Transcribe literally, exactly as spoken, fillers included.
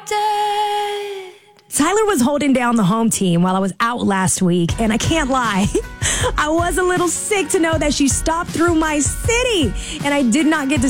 dead. Tyler was holding down the home team while I was out last week, and I can't lie, I was a little sick to know that she stopped through my city, and I did not get to